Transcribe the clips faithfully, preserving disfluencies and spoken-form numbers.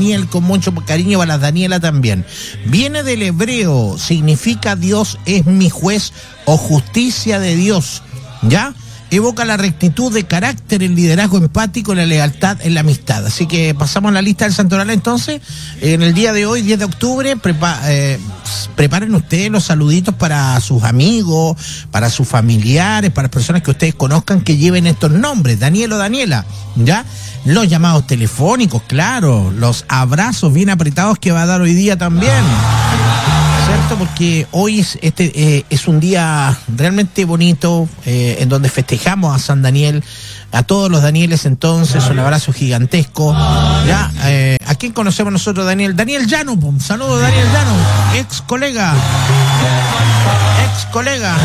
Daniel, con mucho cariño para las Daniela también. Viene del hebreo, significa Dios es mi juez o justicia de Dios, ¿ya? Evoca la rectitud de carácter, el liderazgo empático, la lealtad en la amistad. Así que pasamos a la lista del santoral entonces. En el día de hoy, diez de octubre, prepa- eh, preparen ustedes los saluditos para sus amigos, para sus familiares, para personas que ustedes conozcan que lleven estos nombres, Daniel o Daniela, ¿ya? Los llamados telefónicos, claro, los abrazos bien apretados que va a dar hoy día también. ¿Cierto? Porque hoy es, este, eh, es un día realmente bonito, eh, en donde festejamos a San Daniel, a todos los Danieles entonces, un abrazo gigantesco. ¿Ya? Eh, ¿A quién conocemos nosotros, Daniel? Daniel Llano, un saludo, Daniel Llano, ex colega, ex colega.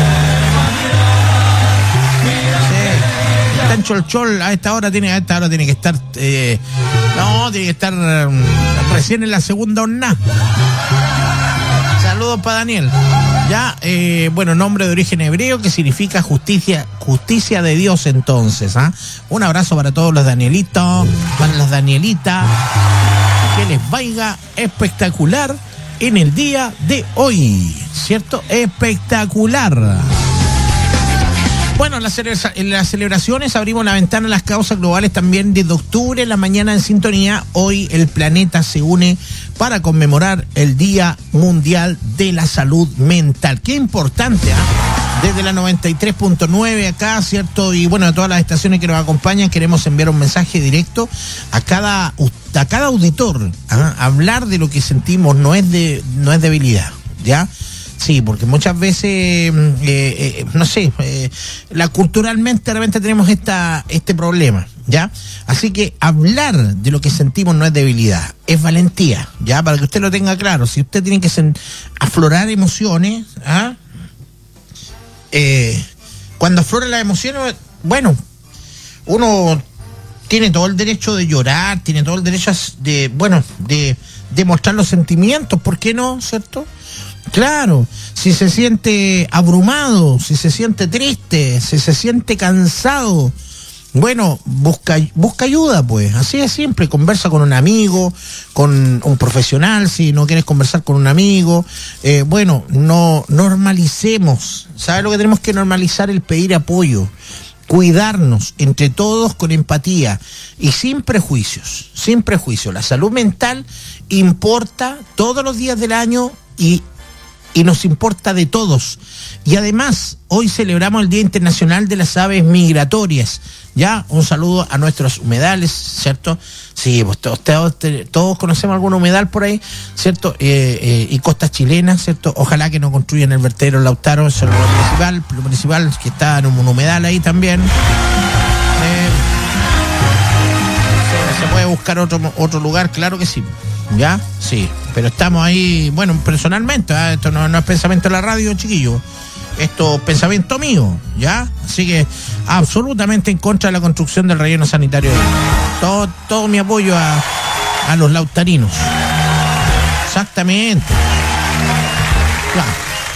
Sí. Está en Cholchol, a esta hora tiene, a esta hora tiene que estar, eh, no, tiene que estar um, recién en la segunda hornada. Saludos para Daniel. Ya, eh, bueno, nombre de origen hebreo que significa justicia, justicia de Dios entonces, ¿ah? ¿eh? Un abrazo para todos los Danielitos, para las Danielitas, que les vaya espectacular en el día de hoy, ¿cierto? Espectacular. Bueno, en las, celebra- en las celebraciones abrimos la ventana a las causas globales también desde octubre, en la mañana en sintonía. Hoy el planeta se une para conmemorar el Día Mundial de la Salud Mental. Qué importante, ¿ah? ¿eh? Desde la noventa y tres punto nueve acá, ¿cierto? Y bueno, a todas las estaciones que nos acompañan, queremos enviar un mensaje directo a cada, a cada auditor. ¿eh? Hablar de lo que sentimos no es, de, no es debilidad, ¿ya? Sí, porque muchas veces, eh, eh, no sé, eh, la culturalmente realmente tenemos esta este problema, ¿ya? Así que hablar de lo que sentimos no es debilidad, es valentía, ¿ya? Para que usted lo tenga claro, si usted tiene que sen- aflorar emociones, ¿ah? eh, cuando afloran las emociones, bueno, uno tiene todo el derecho de llorar, tiene todo el derecho de, bueno, de, de mostrar los sentimientos, ¿por qué no, cierto? Claro, si se siente abrumado, si se siente triste, si se siente cansado, bueno, busca, busca ayuda, pues, así es simple, conversa con un amigo, con un profesional, si no quieres conversar con un amigo, eh, bueno, no normalicemos, ¿sabes lo que tenemos que normalizar? El pedir apoyo, cuidarnos entre todos con empatía y sin prejuicios, sin prejuicios. La salud mental importa todos los días del año y y nos importa de todos. Y además, hoy celebramos el Día Internacional de las Aves Migratorias. Ya, un saludo a nuestros humedales, ¿cierto? Sí, pues todos, todos, todos conocemos algún humedal por ahí, ¿cierto? Eh, eh, y costas chilenas, ¿cierto? Ojalá que no construyan el vertedero Lautaro, eso es lo principal, lo principal que está en un humedal ahí también. Eh, se, se puede buscar otro, otro lugar, claro que sí. ¿Ya? Sí, pero estamos ahí, bueno, personalmente, ¿eh? Esto no, no es pensamiento de la radio, chiquillo, esto es pensamiento mío, ¿ya? Así que absolutamente en contra de la construcción del relleno sanitario. Todo, todo mi apoyo a, a los lautarinos. Exactamente. Claro.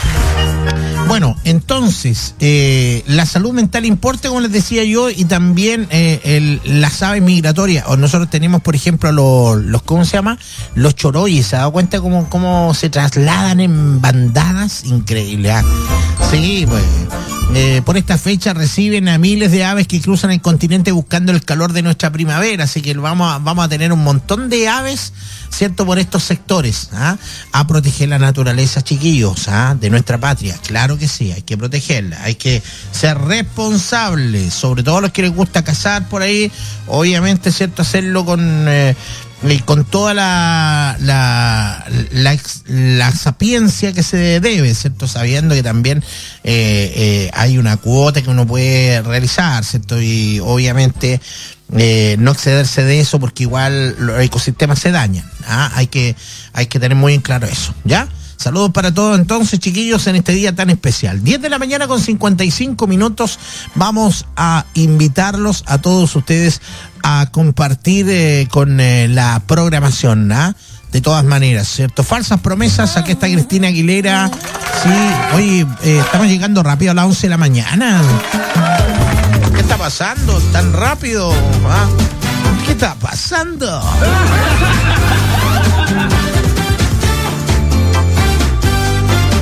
Bueno, entonces, eh, la salud mental importa, como les decía yo, y también eh, el, las aves migratorias. O nosotros tenemos, por ejemplo, los, los ¿cómo se llama? Los choroyes. ¿Se ha dado cuenta cómo, cómo se trasladan en bandadas? Increíble, ¿ah? Sí, pues. Eh, por esta fecha reciben a miles de aves que cruzan el continente buscando el calor de nuestra primavera, así que vamos a, vamos a tener un montón de aves, ¿cierto? Por estos sectores, ¿ah? A proteger la naturaleza, chiquillos, ¿ah? De nuestra patria, claro que sí, hay que protegerla, hay que ser responsables, sobre todo los que les gusta cazar por ahí, obviamente, ¿cierto? Hacerlo con... Eh, Y con toda la la, la la sapiencia que se debe, ¿cierto? Sabiendo que también eh, eh, hay una cuota que uno puede realizar, ¿cierto? Y obviamente eh, no excederse de eso porque igual los ecosistemas se dañan, ¿ah? Hay que, hay que tener muy en claro eso, ¿ya? Saludos para todos entonces, chiquillos, en este día tan especial. diez de la mañana con cincuenta y cinco minutos. Vamos a invitarlos a todos ustedes a compartir eh, con eh, la programación, ¿ah? De todas maneras, ¿cierto? Falsas promesas, aquí está Cristina Aguilera. Sí, oye, eh, estamos llegando rápido a las once de la mañana. ¿Qué está pasando tan rápido? ¿Ah? ¿Qué está pasando?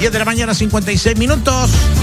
diez de la mañana, cincuenta y seis minutos.